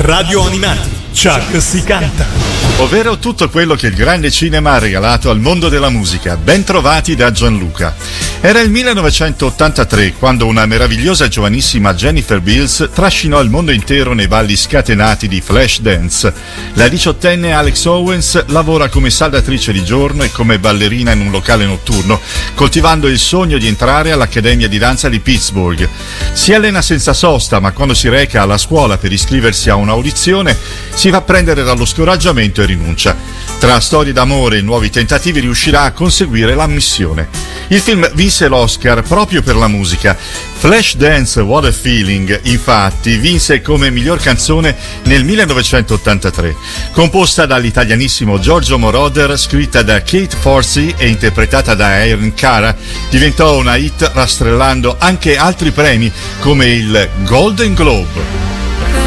Radio Animati, Chuck si canta. Ovvero tutto quello che il grande cinema ha regalato al mondo della musica. Ben trovati da Gianluca. Era il 1983 quando una meravigliosa e giovanissima Jennifer Beals trascinò il mondo intero nei balli scatenati di Flashdance. La 18enne Alex Owens lavora come saldatrice di giorno e come ballerina in un locale notturno, coltivando il sogno di entrare all'Accademia di danza di Pittsburgh. Si allena senza sosta, ma quando si reca alla scuola per iscriversi a un'audizione si fa prendere dallo scoraggiamento e rinuncia. Tra storie d'amore e nuovi tentativi riuscirà a conseguire l'ammissione. Il film vinse l'Oscar proprio per la musica. Flashdance What a Feeling, infatti, vinse come miglior canzone nel 1983. Composta dall'italianissimo Giorgio Moroder, scritta da Kate Forsey e interpretata da Erin Cara, diventò una hit rastrellando anche altri premi come il Golden Globe.